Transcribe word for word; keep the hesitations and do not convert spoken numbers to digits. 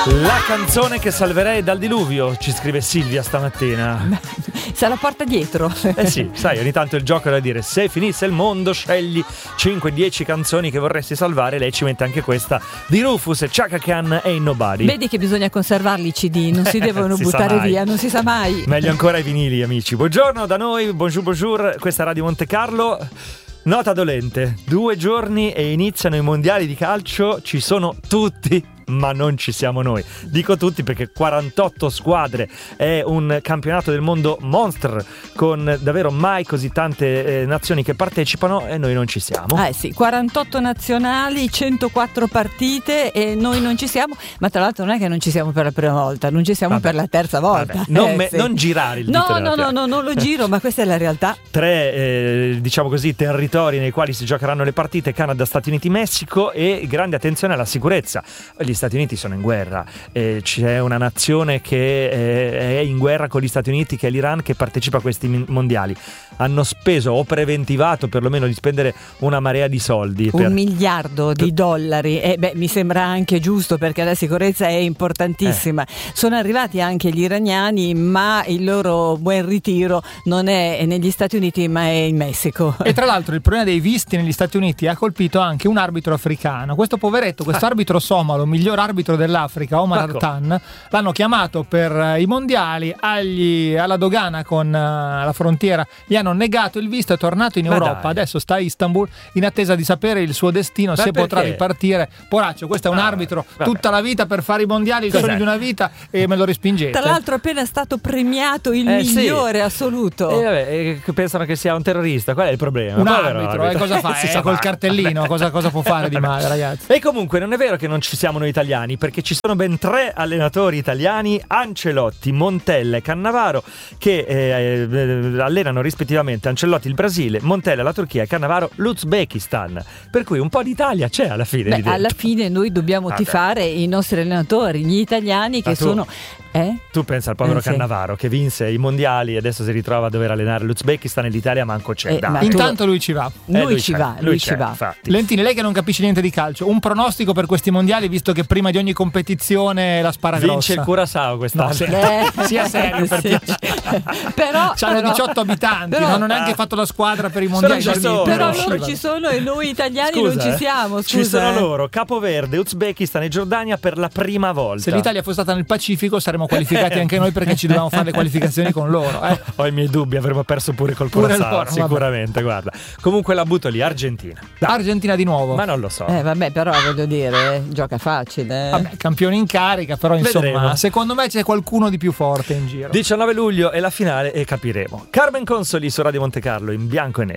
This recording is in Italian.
La canzone che salverei dal diluvio, ci scrive Silvia stamattina. Se la porta dietro. Eh sì, sai, ogni tanto il gioco è da dire: se finisse il mondo scegli cinque dieci canzoni che vorresti salvare. Lei ci mette anche questa di Rufus e Chaka Khan e Nobody. Vedi che bisogna conservarli i C D, non si devono si buttare via, non si sa mai. Meglio ancora i vinili, amici. Buongiorno da noi, bonjour bonjour, questa è Radio Monte Carlo. Nota dolente, due giorni e iniziano i mondiali di calcio, ci sono tutti, ma non ci siamo noi. Dico tutti perché quarantotto squadre, è un campionato del mondo monster con davvero mai così tante eh, nazioni che partecipano e noi non ci siamo. Eh sì, quarantotto nazionali, centoquattro partite e noi non ci siamo, ma tra l'altro non è che non ci siamo per la prima volta, non ci siamo vabbè, per la terza volta. Vabbè, non, eh, me, sì. non girare il dito No, della no, piaga. no, no, non lo giro, ma questa è la realtà. Tre, eh, diciamo così, territori nei quali si giocheranno le partite: Canada, Stati Uniti, Messico. E grande attenzione alla sicurezza. Gli Stati Uniti sono in guerra, eh, c'è una nazione che eh, è in guerra con gli Stati Uniti, che è l'Iran, che partecipa a questi mondiali. Hanno speso o preventivato perlomeno di spendere una marea di soldi, un per... miliardo di dollari e beh, mi sembra anche giusto, perché la sicurezza è importantissima. eh. Sono arrivati anche gli iraniani, ma il loro buon ritiro non è negli Stati Uniti ma è in Messico. E tra l'altro il problema dei visti negli Stati Uniti ha colpito anche un arbitro africano. Questo poveretto, questo ah. arbitro somalo, miglior arbitro dell'Africa, Omar Artan, l'hanno chiamato per i mondiali, agli, alla dogana con uh, la frontiera gli hanno negato il visto, è tornato in Ma Europa, dai. adesso sta a Istanbul in attesa di sapere il suo destino, Ma se perché? potrà ripartire. Poraccio, questo è un Ah, arbitro vabbè. tutta la vita per fare i mondiali, il Cos'è? sogno di una vita, e me lo respingete. Tra l'altro appena stato premiato il Eh, sì. migliore assoluto. E vabbè, eh, pensano che sia un terrorista, qual è il problema? Un Povero arbitro, eh, cosa fa? Si Eh, sa col mai. cartellino, cosa, cosa può fare di male, ragazzi? E comunque non è vero che non ci siamo noi italiani, perché ci sono ben tre allenatori italiani: Ancelotti, Montella e Cannavaro, che eh, eh, allenano rispettivamente Ancelotti il Brasile, Montella la Turchia e Cannavaro l'Uzbekistan. Per cui un po' d'Italia c'è alla fine. Beh, lì dentro. alla fine noi dobbiamo Vabbè. tifare i nostri allenatori, gli italiani, che Ma tu- sono eh? Tu pensa al povero Eh, sì. Cannavaro che vinse i mondiali e adesso si ritrova a dover allenare l'Uzbekistan e l'Italia manco c'è. Eh, Dai. ma tu- Intanto lui ci va. Lui, Eh, lui ci c'è, va, lui, lui ci c'è, va. infatti. Lentini, lei che non capisce niente di calcio, un pronostico per questi mondiali, visto che prima di ogni competizione la spara grossa. Vince il Curaçao quest'anno. No, sì. Eh, Sia serio, per sì. piacere. Però C'hanno però- diciotto abitanti, però- non hanno neanche fatto la squadra per i mondiali. ci sono. Però Però loro ci sono e noi italiani Scusa, non ci eh. siamo. Scusa, Ci sono eh. loro, Capoverde, Uzbekistan e Giordania per la prima volta. Se l'Italia fosse stata nel Pacifico saremmo qualificati anche noi, perché ci dovevamo fare le qualificazioni con loro. Eh. Ho i miei dubbi, avremmo perso pure col Pure Curaçao, loro, sicuramente, guarda. Comunque la butto lì, Argentina. Dai, Argentina di nuovo. ma non lo so. Eh vabbè, però voglio dire, eh, gioca facile. eh. Vabbè, campione in carica, però insomma, Vedremo. secondo me c'è qualcuno di più forte in giro. diciannove luglio è la finale e capiremo. Carmen Consoli su Radio Monte Carlo in bianco e nero.